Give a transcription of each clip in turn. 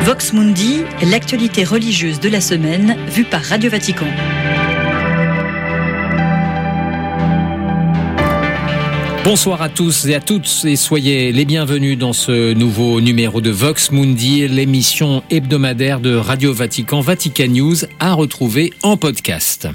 Vox Mundi, l'actualité religieuse de la semaine, vue par Radio Vatican. Bonsoir à tous et à toutes et soyez les bienvenus dans ce nouveau numéro de Vox Mundi, l'émission hebdomadaire de Radio Vatican, Vatican News, à retrouver en podcast.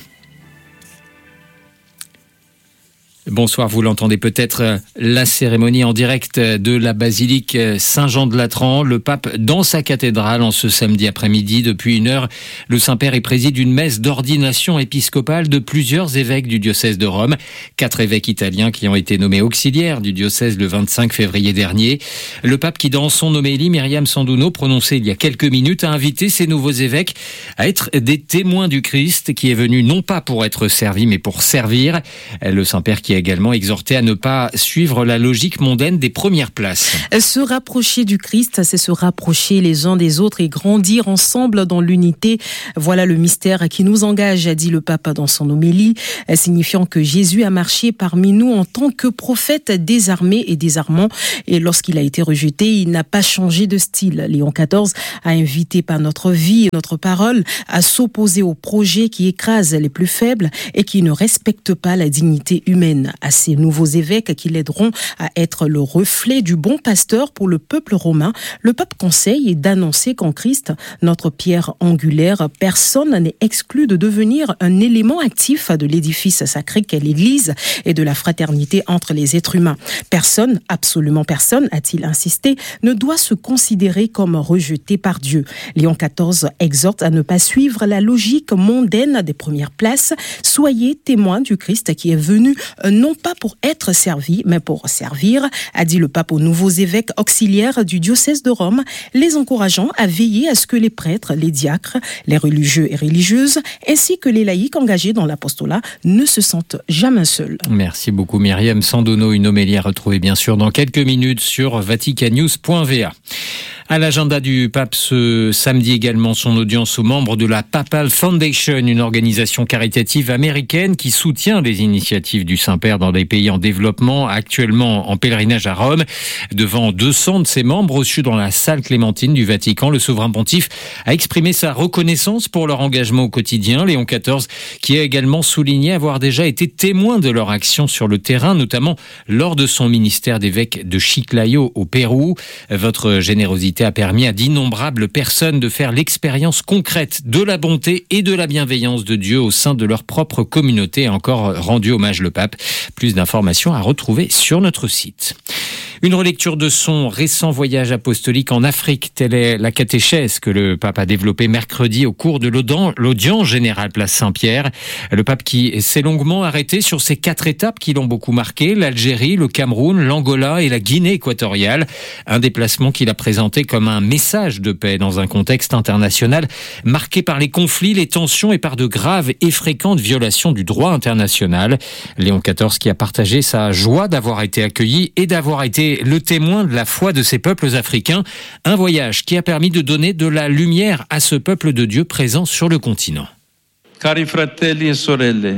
Bonsoir, vous l'entendez peut-être, la cérémonie en direct de la basilique Saint-Jean-de-Latran. Le pape dans sa cathédrale en ce samedi après-midi. Depuis 1 heure, le Saint-Père y préside une messe d'ordination épiscopale de plusieurs évêques du diocèse de Rome. 4 évêques italiens qui ont été nommés auxiliaires du diocèse le 25 février dernier. Le pape qui, dans son homélie, Myriam Sanduno, prononcée il y a quelques minutes, a invité ces nouveaux évêques à être des témoins du Christ qui est venu non pas pour être servi mais pour servir. Le Saint-Père qui a également exhorté à ne pas suivre la logique mondaine des premières places. Se rapprocher du Christ, c'est se rapprocher les uns des autres et grandir ensemble dans l'unité. Voilà le mystère qui nous engage, a dit le pape dans son homélie, signifiant que Jésus a marché parmi nous en tant que prophète désarmé et désarmant. Et lorsqu'il a été rejeté, il n'a pas changé de style. Léon XIV a invité par notre vie et notre parole à s'opposer aux projets qui écrasent les plus faibles et qui ne respectent pas la dignité humaine. À ces nouveaux évêques qui l'aideront à être le reflet du bon pasteur pour le peuple romain, le pape conseille d'annoncer qu'en Christ, notre pierre angulaire, personne n'est exclu de devenir un élément actif de l'édifice sacré qu'est l'Église et de la fraternité entre les êtres humains. Personne, absolument personne, a-t-il insisté, ne doit se considérer comme rejeté par Dieu. Léon XIV exhorte à ne pas suivre la logique mondaine des premières places. Soyez témoins du Christ qui est venu non pas pour être servi, mais pour servir, a dit le pape aux nouveaux évêques auxiliaires du diocèse de Rome, les encourageant à veiller à ce que les prêtres, les diacres, les religieux et religieuses, ainsi que les laïcs engagés dans l'apostolat ne se sentent jamais seuls. Merci beaucoup Myriam Sanduno, une homélie à retrouver bien sûr dans quelques minutes sur vaticannews.va. À l'agenda du pape ce samedi également, son audience aux membres de la Papal Foundation, une organisation caritative américaine qui soutient les initiatives du Saint-Père dans des pays en développement, actuellement en pèlerinage à Rome. Devant 200 de ses membres reçus dans la salle Clémentine du Vatican, le souverain pontife a exprimé sa reconnaissance pour leur engagement au quotidien. Léon XIV qui a également souligné avoir déjà été témoin de leur action sur le terrain, notamment lors de son ministère d'évêque de Chiclayo au Pérou. Votre générosité a permis à d'innombrables personnes de faire l'expérience concrète de la bonté et de la bienveillance de Dieu au sein de leur propre communauté. A encore rendu hommage le pape. Plus d'informations à retrouver sur notre site. Une relecture de son récent voyage apostolique en Afrique. Telle est la catéchèse que le pape a développée mercredi au cours de l'audience générale place Saint-Pierre. Le pape qui s'est longuement arrêté sur ces 4 étapes qui l'ont beaucoup marqué, l'Algérie, le Cameroun, l'Angola et la Guinée équatoriale. Un déplacement qu'il a présenté comme un message de paix dans un contexte international marqué par les conflits, les tensions et par de graves et fréquentes violations du droit international. Léon XIV qui a partagé sa joie d'avoir été accueilli et d'avoir été le témoin de la foi de ces peuples africains. Un voyage qui a permis de donner de la lumière à ce peuple de Dieu présent sur le continent. Cari fratelli e sorelle,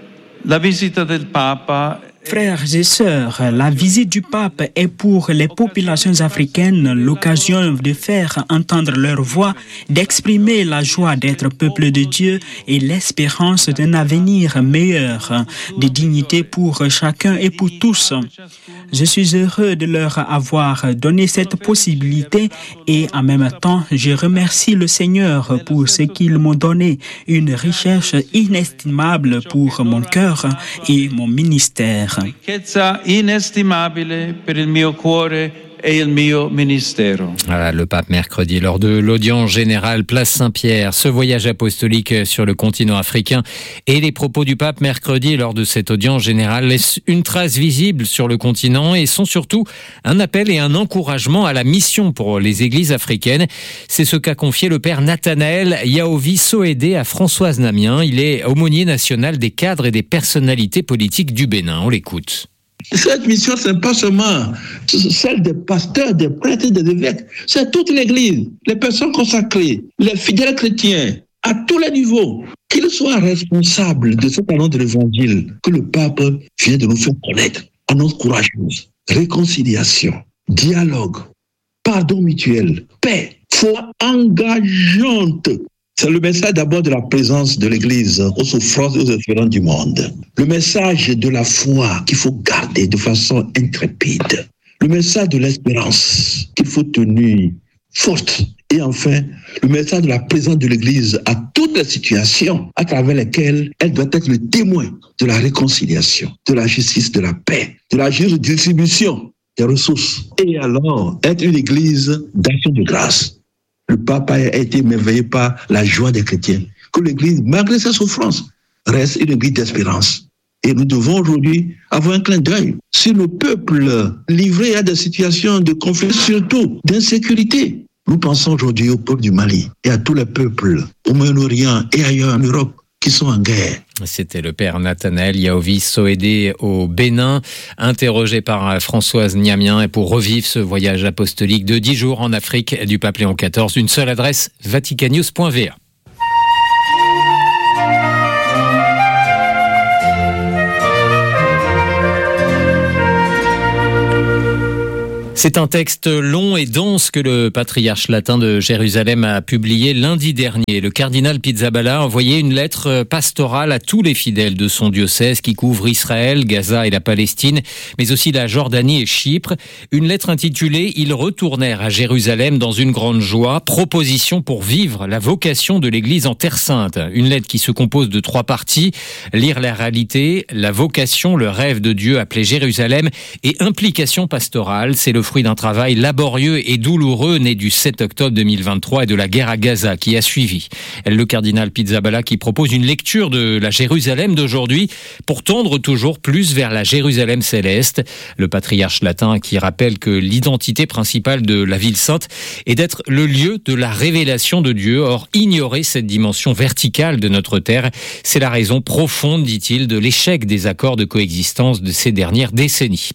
la visita del Papa. Frères et sœurs, la visite du pape est pour les populations africaines l'occasion de faire entendre leur voix, d'exprimer la joie d'être peuple de Dieu et l'espérance d'un avenir meilleur, de dignité pour chacun et pour tous. Je suis heureux de leur avoir donné cette possibilité et en même temps, je remercie le Seigneur pour ce qu'il m'a donné, une richesse inestimable pour mon cœur et mon ministère. Ricchezza inestimabile per il mio cuore et il mio ministero. Voilà, le pape mercredi lors de l'audience générale place Saint-Pierre. Ce voyage apostolique sur le continent africain et les propos du pape mercredi lors de cette audience générale laissent une trace visible sur le continent et sont surtout un appel et un encouragement à la mission pour les églises africaines. C'est ce qu'a confié le père Nathanaël Yaovi Soédé à Françoise Namien. Il est aumônier national des cadres et des personnalités politiques du Bénin. On l'écoute. Cette mission, ce n'est pas seulement celle des pasteurs, des prêtres et des évêques. C'est toute l'Église, les personnes consacrées, les fidèles chrétiens, à tous les niveaux, qu'ils soient responsables de cette annonce de l'Évangile que le pape vient de nous faire connaître. Annonce courageuse, réconciliation, dialogue, pardon mutuel, paix, foi engageante. C'est le message d'abord de la présence de l'Église aux souffrances et aux espérances du monde. Le message de la foi qu'il faut garder de façon intrépide. Le message de l'espérance qu'il faut tenir forte. Et enfin, le message de la présence de l'Église à toutes les situations à travers lesquelles elle doit être le témoin de la réconciliation, de la justice, de la paix, de la juste distribution des ressources. Et alors, être une Église d'action de grâce. Le pape a été émerveillé par la joie des chrétiens. Que l'Église, malgré ses souffrances, reste une Église d'espérance. Et nous devons aujourd'hui avoir un clin d'œil sur le peuple livré à des situations de conflit, surtout d'insécurité. Nous pensons aujourd'hui au peuple du Mali et à tous les peuples au Moyen-Orient et ailleurs en Europe qui sont en guerre. C'était le père Nathanaël Yaovis Soédé au Bénin, interrogé par Françoise Niamien, et pour revivre ce voyage apostolique de 10 jours en Afrique du pape Léon XIV, une seule adresse, vaticannews.va. C'est un texte long et dense que le patriarche latin de Jérusalem a publié lundi dernier. Le cardinal Pizzaballa a envoyé une lettre pastorale à tous les fidèles de son diocèse qui couvre Israël, Gaza et la Palestine, mais aussi la Jordanie et Chypre. Une lettre intitulée « Ils retournèrent à Jérusalem dans une grande joie, proposition pour vivre la vocation de l'Église en Terre Sainte ». Une lettre qui se compose de 3 parties, lire la réalité, la vocation, le rêve de Dieu appelé Jérusalem et implication pastorale. C'est le fruit d'un travail laborieux et douloureux né du 7 octobre 2023 et de la guerre à Gaza qui a suivi. Le cardinal Pizzaballa qui propose une lecture de la Jérusalem d'aujourd'hui pour tendre toujours plus vers la Jérusalem céleste. Le patriarche latin qui rappelle que l'identité principale de la ville sainte est d'être le lieu de la révélation de Dieu. Or, ignorer cette dimension verticale de notre terre, c'est la raison profonde, dit-il, de l'échec des accords de coexistence de ces dernières décennies.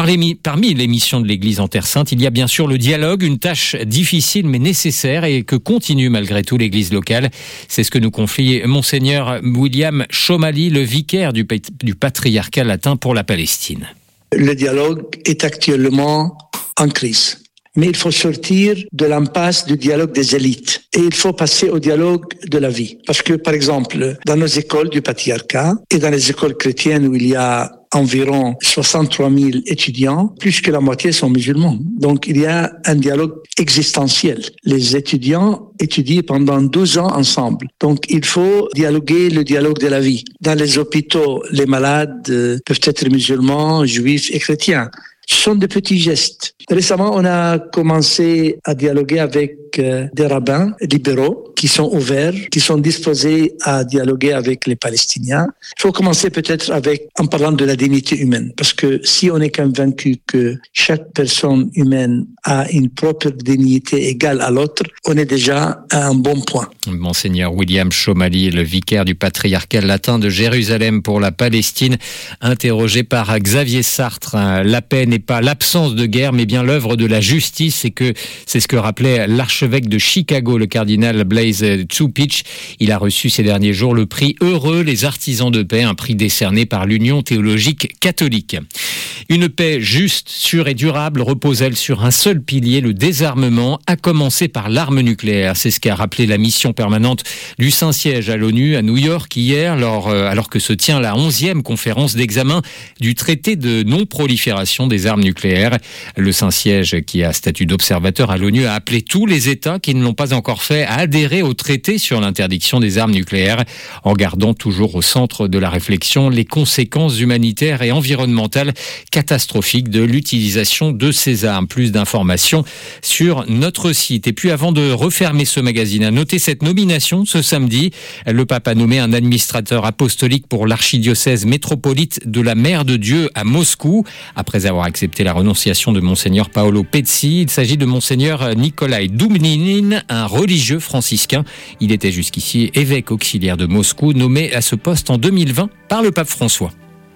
Parmi les missions de l'Église en Terre Sainte, il y a bien sûr le dialogue, une tâche difficile mais nécessaire et que continue malgré tout l'Église locale. C'est ce que nous confie Monseigneur William Chomali, le vicaire du patriarcat latin pour la Palestine. Le dialogue est actuellement en crise. Mais il faut sortir de l'impasse du dialogue des élites et il faut passer au dialogue de la vie. Parce que, par exemple, dans nos écoles du patriarcat et dans les écoles chrétiennes où il y a environ 63 000 étudiants, plus que la moitié sont musulmans. Donc, il y a un dialogue existentiel. Les étudiants étudient pendant 12 ans ensemble. Donc, il faut dialoguer le dialogue de la vie. Dans les hôpitaux, les malades peuvent être musulmans, juifs et chrétiens. Ce sont des petits gestes. Récemment, on a commencé à dialoguer avec des rabbins libéraux qui sont ouverts, qui sont disposés à dialoguer avec les Palestiniens. Il faut commencer peut-être en parlant de la dignité humaine, parce que si on est convaincu que chaque personne humaine a une propre dignité égale à l'autre, on est déjà à un bon point. Monseigneur William Chomali, le vicaire du patriarcat latin de Jérusalem pour la Palestine, interrogé par Xavier Sartre. La paix n'est pas l'absence de guerre, mais bien l'œuvre de la justice, et que c'est ce que rappelait l'archevêque de Chicago, le cardinal Blaise Tsupich. Il a reçu ces derniers jours le prix Heureux les artisans de paix, un prix décerné par l'Union théologique catholique. Une paix juste, sûre et durable repose-elle sur un seul pilier, le désarmement, à commencer par l'arme nucléaire. C'est ce qu'a rappelé la mission permanente du Saint-Siège à l'ONU à New York hier, alors que se tient la 11e conférence d'examen du traité de non-prolifération des armes nucléaires. Le Saint-Siège, qui a statut d'observateur à l'ONU, a appelé tous les États qui ne l'ont pas encore fait à adhérer au traité sur l'interdiction des armes nucléaires, en gardant toujours au centre de la réflexion les conséquences humanitaires et environnementales catastrophiques de l'utilisation de ces armes. Plus d'informations sur notre site. Et puis avant de refermer ce magazine, à noter cette nomination ce samedi. Le pape a nommé un administrateur apostolique pour l'archidiocèse métropolite de la Mère de Dieu à Moscou, après avoir accepté la renonciation de Monseigneur Paolo Pezzi. Il s'agit de Monseigneur Nicolae Dumninin, un religieux franciscain. Il était jusqu'ici évêque auxiliaire de Moscou, nommé à ce poste en 2020 par le pape François.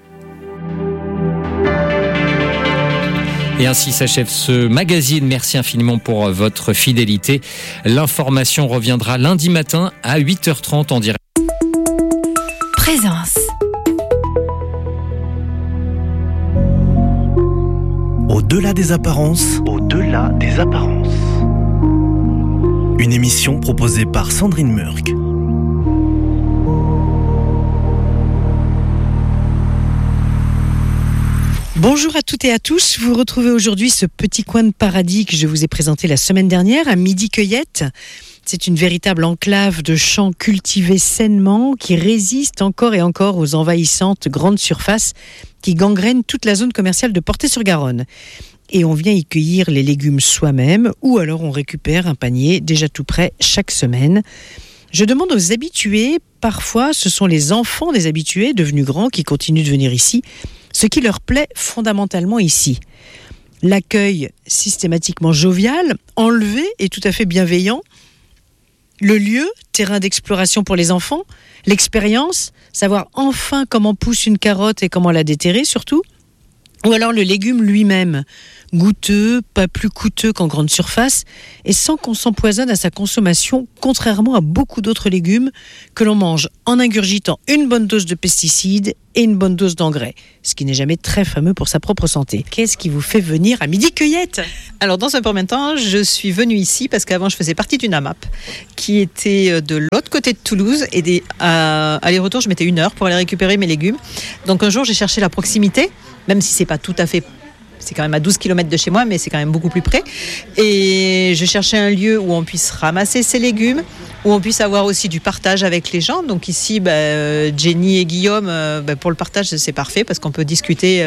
Et ainsi s'achève ce magazine. Merci infiniment pour votre fidélité. L'information reviendra lundi matin à 8h30 en direct. Présence. Au-delà des apparences. Au-delà des apparences. Une émission proposée par Sandrine Murk. Bonjour à toutes et à tous, vous retrouvez aujourd'hui ce petit coin de paradis que je vous ai présenté la semaine dernière à Midi Cueillette. C'est une véritable enclave de champs cultivés sainement qui résiste encore et encore aux envahissantes grandes surfaces qui gangrènent toute la zone commerciale de Portet-sur-Garonne. Et on vient y cueillir les légumes soi-même ou alors on récupère un panier déjà tout prêt chaque semaine. Je demande aux habitués, parfois ce sont les enfants des habitués devenus grands qui continuent de venir ici, ce qui leur plaît fondamentalement ici. L'accueil systématiquement jovial, enlevé et tout à fait bienveillant. Le lieu, terrain d'exploration pour les enfants. L'expérience, savoir enfin comment pousse une carotte et comment la déterrer surtout. Ou alors le légume lui-même, goûteux, pas plus coûteux qu'en grande surface, et sans qu'on s'empoisonne à sa consommation, contrairement à beaucoup d'autres légumes que l'on mange en ingurgitant une bonne dose de pesticides et une bonne dose d'engrais, ce qui n'est jamais très fameux pour sa propre santé. Qu'est-ce qui vous fait venir à Midi Cueillette ? Alors dans un premier temps, je suis venue ici parce qu'avant je faisais partie d'une AMAP qui était de l'autre côté de Toulouse et aller-retour je mettais 1 heure pour aller récupérer mes légumes. Donc un jour j'ai cherché la proximité, même si c'est pas tout à fait, c'est quand même à 12 km de chez moi, mais c'est quand même beaucoup plus près. Et je cherchais un lieu où on puisse ramasser ces légumes, où on puisse avoir aussi du partage avec les gens. Donc ici, Jenny et Guillaume, pour le partage, c'est parfait parce qu'on peut discuter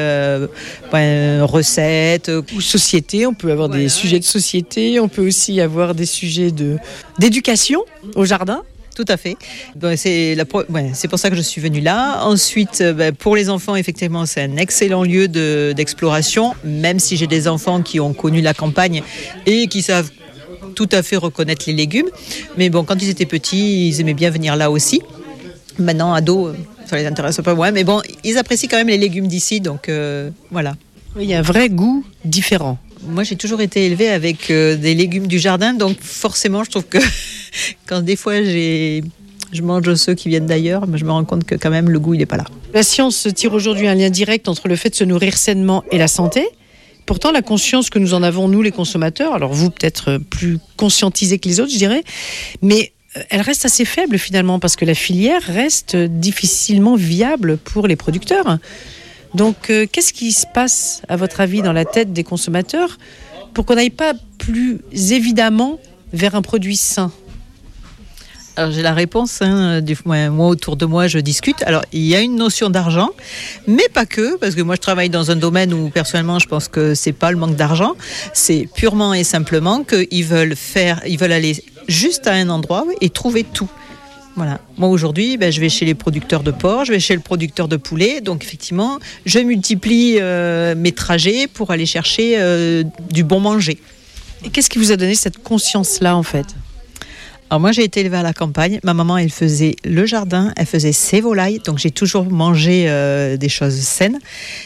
recettes. Ou société, on peut avoir des sujets de société, on peut aussi avoir des sujets d'éducation au jardin. Tout à fait. C'est pour ça que je suis venue là. Ensuite, pour les enfants, effectivement, c'est un excellent lieu d'exploration, même si j'ai des enfants qui ont connu la campagne et qui savent tout à fait reconnaître les légumes. Mais bon, quand ils étaient petits, ils aimaient bien venir là aussi. Maintenant, ados, ça les intéresse pas moins. Mais bon, ils apprécient quand même les légumes d'ici, donc voilà. Il y a un vrai goût différent. Moi, j'ai toujours été élevée avec des légumes du jardin, donc forcément, je trouve que quand des fois je mange ceux qui viennent d'ailleurs, je me rends compte que quand même le goût, il n'est pas là. La science tire aujourd'hui un lien direct entre le fait de se nourrir sainement et la santé. Pourtant, la conscience que nous en avons, nous les consommateurs, alors vous peut-être plus conscientisés que les autres, je dirais, mais elle reste assez faible finalement, parce que la filière reste difficilement viable pour les producteurs. Donc, qu'est-ce qui se passe, à votre avis, dans la tête des consommateurs pour qu'on n'aille pas plus évidemment vers un produit sain ? Alors, j'ai la réponse. Moi, autour de moi, je discute. Alors, il y a une notion d'argent, mais pas que, parce que moi, je travaille dans un domaine où, personnellement, je pense que c'est pas le manque d'argent. C'est purement et simplement qu'ils veulent aller juste à un endroit et trouver tout. Voilà. Moi aujourd'hui, je vais chez les producteurs de porc, je vais chez le producteur de poulet, donc effectivement, je multiplie mes trajets pour aller chercher du bon manger. Et qu'est-ce qui vous a donné cette conscience-là en fait ? Alors moi j'ai été élevée à la campagne, ma maman elle faisait le jardin, elle faisait ses volailles, donc j'ai toujours mangé des choses saines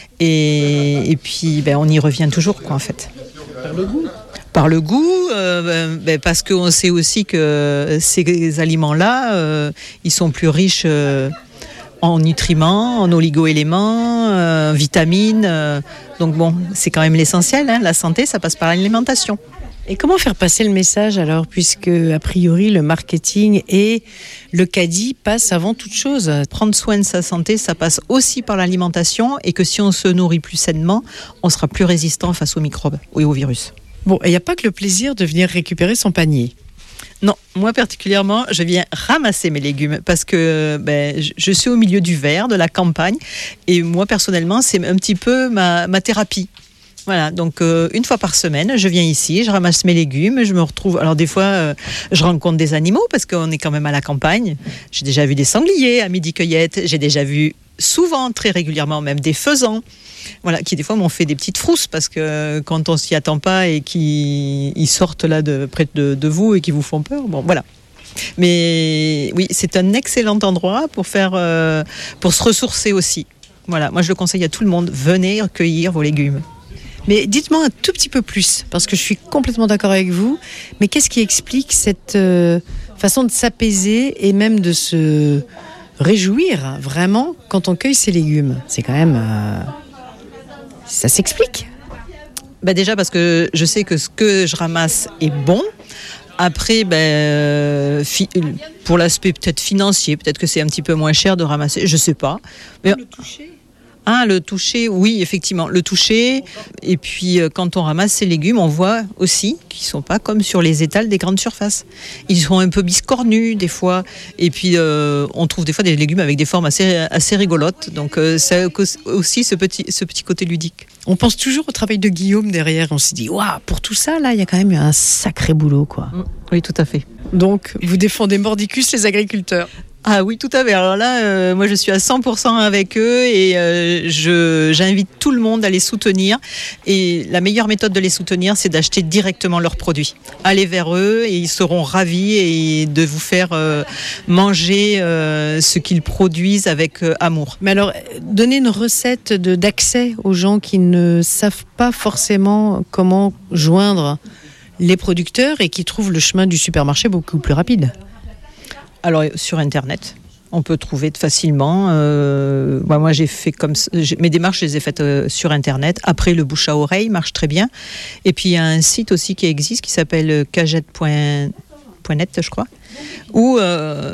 et puis on y revient toujours quoi en fait. Par le goût, parce qu'on sait aussi que ces aliments-là, ils sont plus riches en nutriments, en oligo-éléments, vitamines. Donc bon, c'est quand même l'essentiel. La santé, ça passe par l'alimentation. Et comment faire passer le message alors, puisque a priori le marketing et le caddie passent avant toute chose ? Prendre soin de sa santé, ça passe aussi par l'alimentation et que si on se nourrit plus sainement, on sera plus résistant face aux microbes et aux virus. Bon, il n'y a pas que le plaisir de venir récupérer son panier. Non, moi particulièrement, je viens ramasser mes légumes parce que je suis au milieu du vert, de la campagne, et moi personnellement, c'est un petit peu ma thérapie. Voilà, donc une fois par semaine, je viens ici, je ramasse mes légumes, je me retrouve... Alors des fois, je rencontre des animaux parce qu'on est quand même à la campagne. J'ai déjà vu des sangliers à Midi Cueillette, j'ai déjà vu souvent, très régulièrement même, des faisans. Voilà, qui des fois m'ont fait des petites frousses parce que quand on s'y attend pas et qu'ils sortent là près de vous et qui vous font peur, bon voilà. Mais oui, c'est un excellent endroit pour se ressourcer aussi. Voilà, moi je le conseille à tout le monde, venez cueillir vos légumes. Mais dites-moi un tout petit peu plus, parce que je suis complètement d'accord avec vous, mais qu'est-ce qui explique cette façon de s'apaiser et même de se réjouir vraiment quand on cueille ses légumes ? C'est quand même... Ça s'explique ? Déjà parce que je sais que ce que je ramasse est bon. Après, pour l'aspect peut-être financier, peut-être que c'est un petit peu moins cher de ramasser, je sais pas. Mais le toucher. Ah, le toucher, oui, effectivement, le toucher. Et puis, quand on ramasse ces légumes, on voit aussi qu'ils ne sont pas comme sur les étals des grandes surfaces. Ils sont un peu biscornus, des fois. Et puis, on trouve des fois des légumes avec des formes assez rigolotes. Donc, c'est aussi ce petit côté ludique. On pense toujours au travail de Guillaume derrière. On se dit, waouh, pour tout ça, là, il y a quand même un sacré boulot, quoi. Oui, tout à fait. Donc, vous défendez mordicus les agriculteurs. Ah oui, tout à fait. Alors là, moi, je suis à 100% avec eux et j'invite tout le monde à les soutenir. Et la meilleure méthode de les soutenir, c'est d'acheter directement leurs produits. Allez vers eux et ils seront ravis et de vous faire manger ce qu'ils produisent avec amour. Mais alors, donnez une recette d'accès aux gens qui ne savent pas forcément comment joindre les producteurs et qui trouvent le chemin du supermarché beaucoup plus rapide. Alors, sur Internet, on peut trouver facilement. Moi, j'ai fait comme ça. Mes démarches, je les ai faites sur Internet. Après, le bouche à oreille marche très bien. Et puis, il y a un site aussi qui existe qui s'appelle cagette.net, je crois, où